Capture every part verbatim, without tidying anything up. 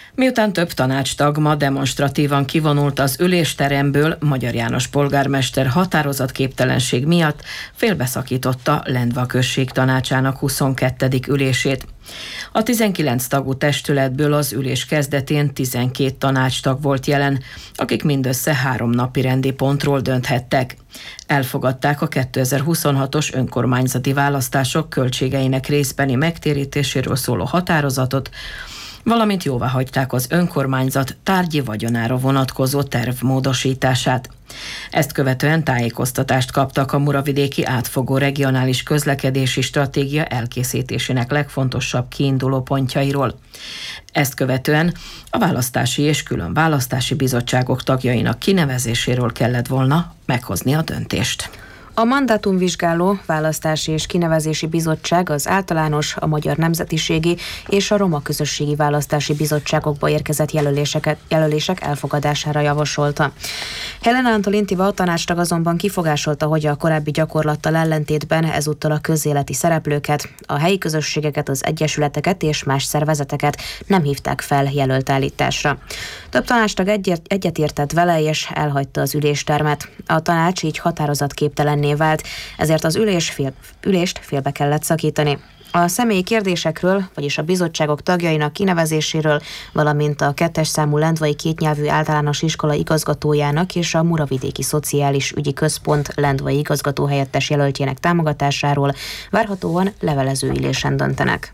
Miután több tanácstag ma demonstratívan kivonult az ülésteremből, Magyar János polgármester határozatképtelenség miatt félbeszakította Lendva község tanácsának huszonkettedik ülését. A tizenkilenc tagú testületből az ülés kezdetén tizenkét tanácstag volt jelen, akik mindössze három napi rendi pontról dönthettek. Elfogadták a kétezer-huszonhatos önkormányzati választások költségeinek részbeni megtérítéséről szóló határozatot, valamint jóváhagyták az önkormányzat tárgyi vagyonára vonatkozó terv módosítását. Ezt követően tájékoztatást kaptak a muravidéki átfogó regionális közlekedési stratégia elkészítésének legfontosabb kiinduló pontjairól. Ezt követően a választási és külön választási bizottságok tagjainak kinevezéséről kellett volna meghozni a döntést. A mandátumvizsgáló választási és kinevezési bizottság az általános, a magyar nemzetiségi és a roma közösségi választási bizottságokba érkezett jelöléseket, jelölések elfogadására javasolta. Helena Antolintiva a tanácstag azonban kifogásolta, hogy a korábbi gyakorlattal ellentétben ezúttal a közéleti szereplőket, a helyi közösségeket, az egyesületeket és más szervezeteket nem hívták fel jelölt állításra. Több tanácstag egyet, egyetértett vele és elhagyta az üléstermet. A tanács így határozatképtelenné vált, ezért az ülés fél, ülést félbe kellett szakítani. A személyi kérdésekről, vagyis a bizottságok tagjainak kinevezéséről, valamint a kettes számú lendvai kétnyelvű általános iskola igazgatójának és a Muravidéki Szociális Ügyi Központ lendvai igazgatóhelyettes jelöltjének támogatásáról várhatóan levelező ülésen döntenek.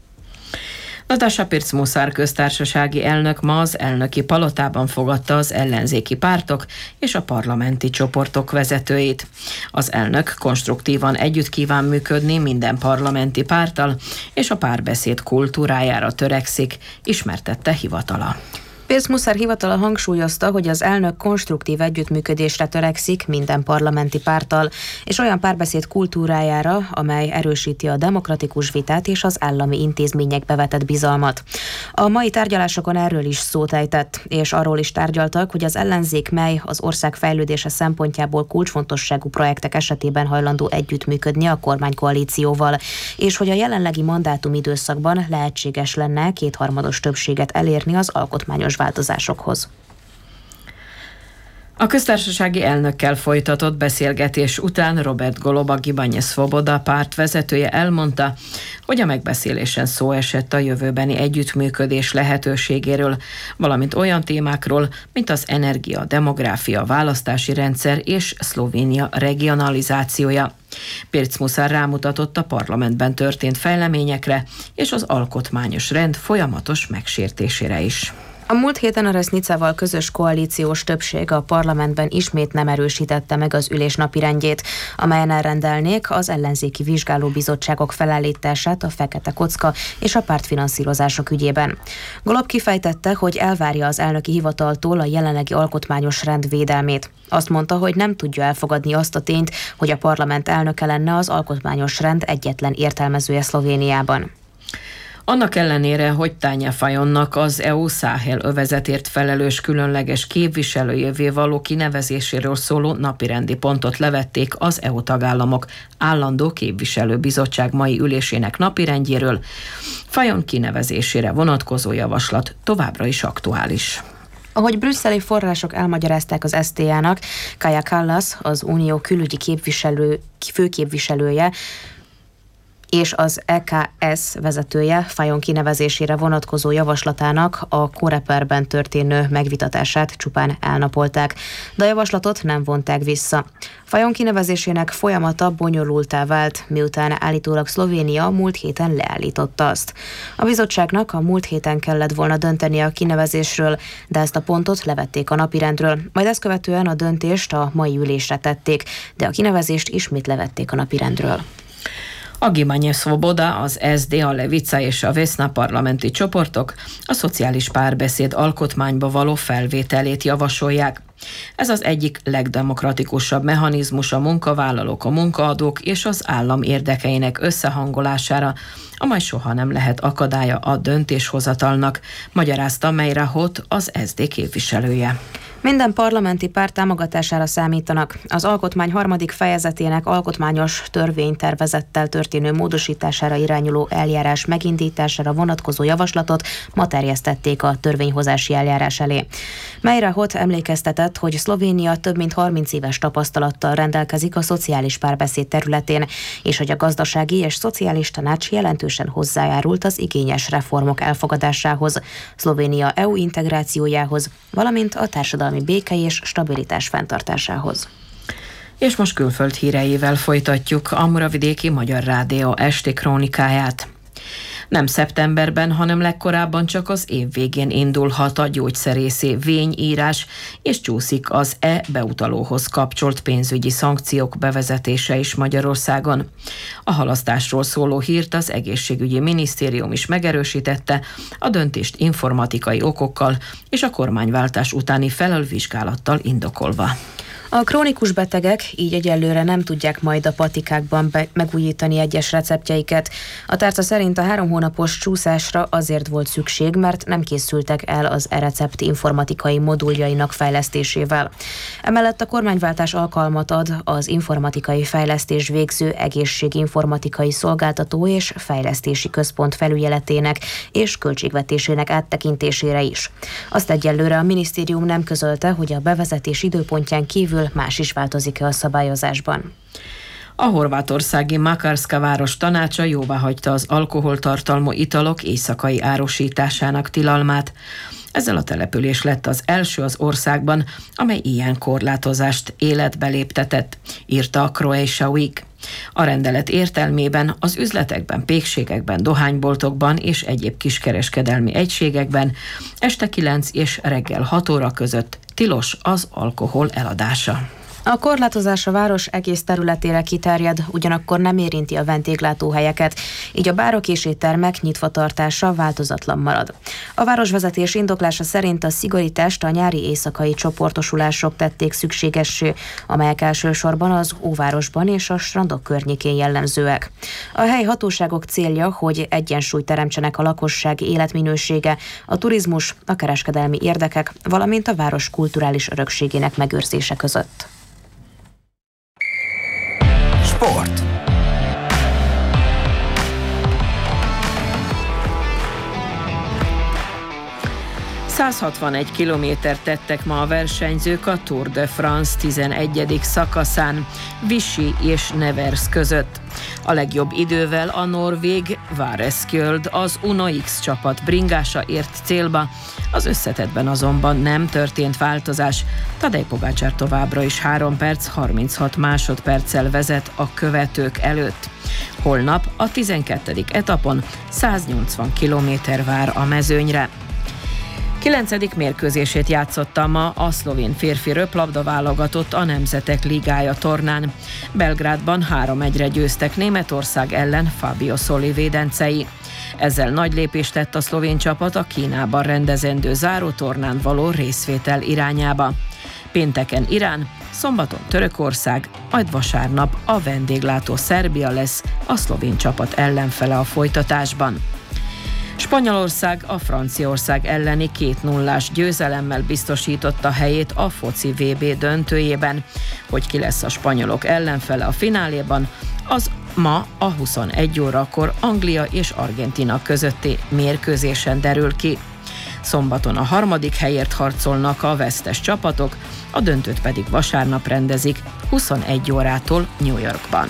Natasha Pirc-Musar köztársasági elnök ma az elnöki palotában fogadta az ellenzéki pártok és a parlamenti csoportok vezetőit. Az elnök konstruktívan együtt kíván működni minden parlamenti párttal, és a párbeszéd kultúrájára törekszik, ismertette hivatala. Pirc-Musar hivatala hangsúlyozta, hogy az elnök konstruktív együttműködésre törekszik minden parlamenti párttal, és olyan párbeszéd kultúrájára, amely erősíti a demokratikus vitát és az állami intézményekbe vetett bizalmat. A mai tárgyalásokon erről is szót ejtett, és arról is tárgyaltak, hogy az ellenzék mely az ország fejlődése szempontjából kulcsfontosságú projektek esetében hajlandó együttműködni a kormánykoalícióval, és hogy a jelenlegi mandátumidőszakban lehetséges lenne kétharmados többséget elérni az alkotmányos változásokhoz. A köztársasági elnökkel folytatott beszélgetés után Robert Goloba Ibáñez Swoboda párt vezetője elmondta, hogy a megbeszélésen szó esett a jövőbeni együttműködés lehetőségéről, valamint olyan témákról, mint az energia, demográfia, választási rendszer és Szlovénia regionalizációja. Pirc-Musar rámutatott a parlamentben történt fejleményekre és az alkotmányos rend folyamatos megsértésére is. A múlt héten a Resnicával közös koalíciós többség a parlamentben ismét nem erősítette meg az ülés napirendjét, amelyen elrendelnék az ellenzéki vizsgálóbizottságok felállítását a fekete kocka és a pártfinanszírozások ügyében. Golob kifejtette, hogy elvárja az elnöki hivataltól a jelenlegi alkotmányos rend védelmét. Azt mondta, hogy nem tudja elfogadni azt a tényt, hogy a parlament elnöke lenne az alkotmányos rend egyetlen értelmezője Szlovéniában. Annak ellenére, hogy Tanja Fajonnak az é u Száhel övezetért felelős különleges képviselőjévé való kinevezéséről szóló napirendi pontot levették az é u tagállamok állandó képviselőbizottság mai ülésének napirendjéről, Fajon kinevezésére vonatkozó javaslat továbbra is aktuális. Ahogy brüsszeli források elmagyarázták az es té á-nak, Kaja Kallas, az unió külügyi képviselő, főképviselője, és az é ká es vezetője Fajon kinevezésére vonatkozó javaslatának a Coreperben történő megvitatását csupán elnapolták, de a javaslatot nem vonták vissza. Fajon kinevezésének folyamata bonyolultá vált, miután állítólag Szlovénia múlt héten leállította azt. A bizottságnak a múlt héten kellett volna döntenie a kinevezésről, de ezt a pontot levették a napirendről, majd ezt követően a döntést a mai ülésre tették, de a kinevezést ismét levették a napirendről. A Ibáñez Swoboda, az es zé dé, a Levica és a Vesna parlamenti csoportok a szociális párbeszéd alkotmányba való felvételét javasolják. Ez az egyik legdemokratikusabb mechanizmus a munkavállalók, a munkaadók és az állam érdekeinek összehangolására, amely soha nem lehet akadálya a döntéshozatalnak, magyarázta Meira Hot, az es zé dé képviselője. Minden parlamenti párt támogatására számítanak. Az alkotmány harmadik fejezetének alkotmányos törvénytervezettel történő módosítására irányuló eljárás megindítására vonatkozó javaslatot ma terjesztették a törvényhozási eljárás elé. Mejrehot emlékeztetett, hogy Szlovénia több mint harminc éves tapasztalattal rendelkezik a szociális párbeszéd területén, és hogy a gazdasági és szociális tanács jelentősen hozzájárult az igényes reformok elfogadásához, Szlovénia é u integrációjához, valamint a társadalmi béke és stabilitás fenntartásához. És most külföld híreivel folytatjuk a Muravidéki Magyar Rádió esti krónikáját. Nem szeptemberben, hanem legkorábban csak az év végén indulhat a gyógyszerészi vényírás, és csúszik az e-beutalóhoz kapcsolt pénzügyi szankciók bevezetése is Magyarországon. A halasztásról szóló hírt az egészségügyi minisztérium is megerősítette, a döntést informatikai okokkal és a kormányváltás utáni felülvizsgálattal indokolva. A krónikus betegek így egyelőre nem tudják majd a patikákban be- megújítani egyes receptjeiket. A tárca szerint a három hónapos csúszásra azért volt szükség, mert nem készültek el az e-recept informatikai moduljainak fejlesztésével. Emellett a kormányváltás alkalmat ad az informatikai fejlesztés végző egészséginformatikai szolgáltató és fejlesztési központ felügyeletének és költségvetésének áttekintésére is. Azt egyelőre a minisztérium nem közölte, hogy a bevezetés időpontján kívül más is változik-e a szabályozásban. A horvátországi Makarska város tanácsa jóváhagyta az alkoholtartalmú italok éjszakai árusításának tilalmát. Ezzel a település lett az első az országban, amely ilyen korlátozást életbe léptetett, írta a Croatia Week. A rendelet értelmében az üzletekben, pékségekben, dohányboltokban és egyéb kiskereskedelmi egységekben este kilenc és reggel hat óra között tilos az alkohol eladása. A korlátozás a város egész területére kiterjed, ugyanakkor nem érinti a vendéglátóhelyeket, így a bárok és éttermek nyitva tartása változatlan marad. A városvezetés indoklása szerint a szigorítást a nyári éjszakai csoportosulások tették szükségessé, amelyek elsősorban az óvárosban és a strandok környékén jellemzőek. A helyi hatóságok célja, hogy egyensúlyt teremtsenek a lakosság életminősége, a turizmus, a kereskedelmi érdekek, valamint a város kulturális örökségének megőrzése között. Sport. százhatvanegy kilométert tettek ma a versenyzők a Tour de France tizenegyedik szakaszán, Vichy és Nevers között. A legjobb idővel a norvég Vareskjöld, az Uno X csapat bringása ért célba, az összetettben azonban nem történt változás. Tadej Pogačar továbbra is három perc harminchat másodperccel vezet a követők előtt. Holnap a tizenkettedik etapon száznyolcvan kilométer vár a mezőnyre. kilencedik mérkőzését játszotta ma a szlovén férfi röplabda válogatott a Nemzetek Ligája tornán. Belgrádban három egyre győztek Németország ellen Fabio Soli védencei. Ezzel nagy lépést tett a szlovén csapat a Kínában rendezendő zárótornán való részvétel irányába. Pénteken Irán, szombaton Törökország, majd vasárnap a vendéglátó Szerbia lesz a szlovén csapat ellenfele a folytatásban. Spanyolország a Franciaország elleni két nullás győzelemmel biztosította helyét a foci vé bé döntőjében. Hogy ki lesz a spanyolok ellenfele a fináléban, az ma a huszonegy órakor Anglia és Argentína közötti mérkőzésen derül ki. Szombaton a harmadik helyért harcolnak a vesztes csapatok, a döntőt pedig vasárnap rendezik huszonegy órától New Yorkban.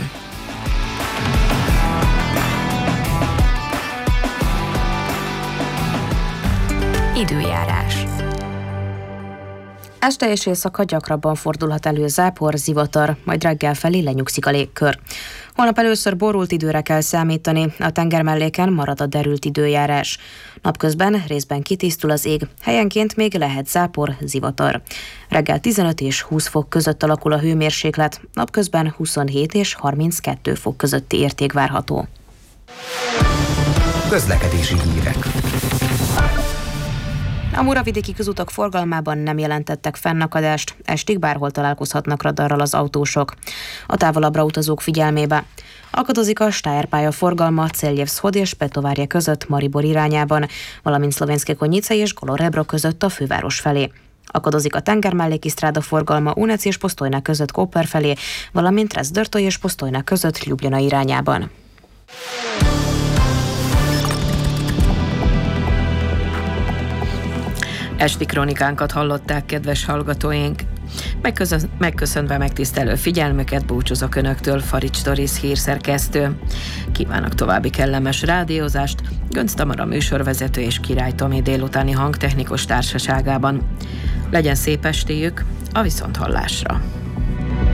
Időjárás. Este és éjszaka gyakrabban fordulhat elő zápor, zivatar, majd reggel felé lenyugszik a légkör. Holnap először borult időre kell számítani, a tengermelléken marad a derült időjárás. Napközben részben kitisztul az ég, helyenként még lehet zápor, zivatar. Reggel tizenöt és húsz fok között alakul a hőmérséklet, napközben huszonhét és harminckettő fok közötti érték várható. Közlekedési hírek. A muravidéki közutak forgalmában nem jelentettek fennakadást, estig bárhol találkozhatnak radarral az autósok. A távolabbra utazók figyelmébe. Akadozik a Steyr pálya forgalma Celjevszhod és Petovárje között Maribor irányában, valamint Szlovenské Konjice és Golorebro között a főváros felé. Akadozik a tengermelléki sztráda forgalma Unec és Postojna között Koper felé, valamint Tresztdörtoj és Postojna között Ljubljana irányában. Esti krónikánkat hallották, kedves hallgatóink! Megköszön, megköszönve megtisztelő figyelmüket búcsúzok Önöktől, Farics Doris hírszerkesztő. Kívánok további kellemes rádiózást Gönc Tamara műsorvezető és Király Tomi délutáni hangtechnikus társaságában. Legyen szép estéjük, a viszonthallásra!